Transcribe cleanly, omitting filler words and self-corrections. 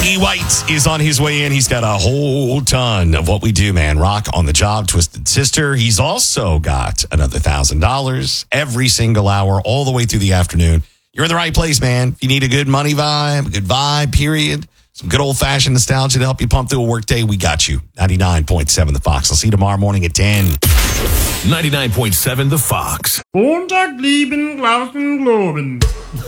E. White is on his way in. He's got a whole ton of what we do, man. Rock on the Job, Twisted Sister. He's also got another $1,000 every single hour, all the way through the afternoon. You're in the right place, man. If you need a good money vibe, a good vibe, period, some good old-fashioned nostalgia to help you pump through a workday, we got you. 99.7 The Fox. I'll see you tomorrow morning at 10. 99.7 The Fox. Montag lieben Glauben Globen.